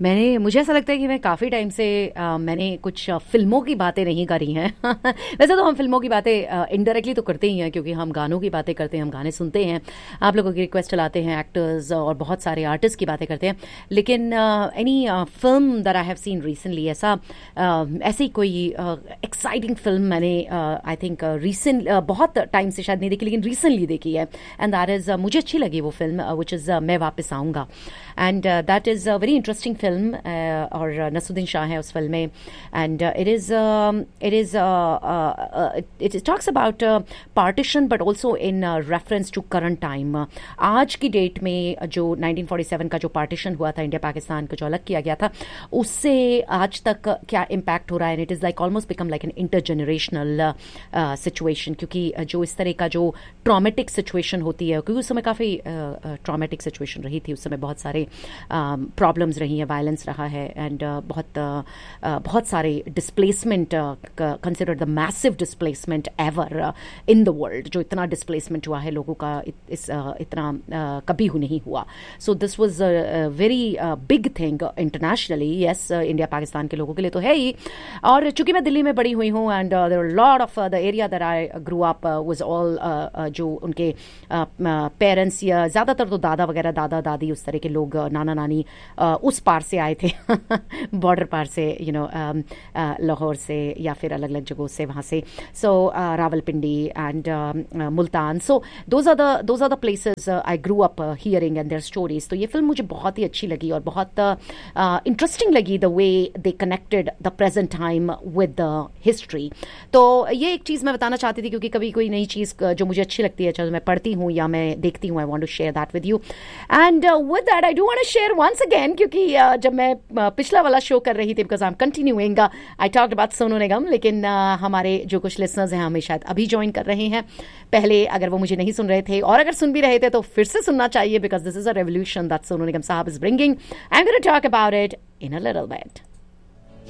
मुझे ऐसा लगता है कि मैं काफ़ी टाइम से मैंने कुछ फ़िल्मों की बातें नहीं करी हैं। वैसे तो हम फ़िल्मों की बातें इनडायरेक्टली तो करते ही हैं, क्योंकि हम गानों की बातें करते हैं, हम गाने सुनते हैं, आप लोगों की रिक्वेस्ट चलाते हैं, एक्टर्स और बहुत सारे आर्टिस्ट की बातें करते हैं। लेकिन any film that I have seen recently, ऐसी कोई एक्साइटिंग फिल्म मैंने आई थिंक रिसेंट बहुत टाइम से शायद नहीं देखी, लेकिन रिसेंटली देखी है, एंड दैट इज़ मुझे अच्छी लगी वो फिल्म, विच इज़ मैं वापस आऊँगा। And that is a very interesting film, और नसरुद्दीन शाह है उस फिल्म में, and it talks about partition but also in reference to current time. आज की डेट में जो 1947 का जो पार्टीशन हुआ था, इंडिया पाकिस्तान को जो अलग किया गया था, उससे आज तक क्या इम्पैक्ट हो रहा है। And it is like almost become like an intergenerational situation, क्योंकि जो इस तरह का जो ट्रॉमेटिक सिचुएशन होती है, क्योंकि उस समय काफ़ी ट्रॉमेटिक सिचुएशन रही थी, उस समय बहुत सारे प्रॉब्लम्स रही हैं, वायलेंस रहा है, एंड बहुत सारे displacement, consider the massive displacement ever in the world. जो इतना डिस्प्लेसमेंट हुआ है लोगों का, इतना कभी नहीं हुआ। So this was a very big thing internationally. Yes, India Pakistan के लोगों के लिए तो है ही, और चूंकि मैं दिल्ली में बड़ी हुई हूँ, and there are lot of the area that I grew up was all, जो उनके पेरेंट्स या ज़्यादातर तो दादा वगैरह, दादा दादी, उस तरह के लोग, नाना नानी उस पार से आए थे बॉर्डर पार से, लाहौर से या फिर अलग अलग जगहों से, वहाँ से। सो Rawalpindi and Multan, so those are the places I grew up hearing and their stories. तो ये फिल्म मुझे बहुत ही अच्छी लगी और बहुत इंटरेस्टिंग लगी, the way they connected the present time with the history. तो ये एक चीज़ मैं बताना चाहती थी, क्योंकि कभी कोई नई चीज़ जो मुझे अच्छी लगती है, चाहे मैं पढ़ती हूँ या मैं देखती हूँ, I want to share that with you. And with that I do want to share once again, क्योंकि जब मैं पिछला वाला शो कर रही थी, because I am continuing, I talked about Sonu Nigam, लेकिन हमारे जो कुछ लिसनर्स हैं हमें शायद अभी ज्वाइन कर रहे हैं, पहले अगर वो मुझे नहीं सुन रहे थे, और अगर सुन भी रहे थे तो फिर से सुनना चाहिए, because this is a revolution that Sonu Nigam साहब is bringing. I am going to talk about it in a little bit.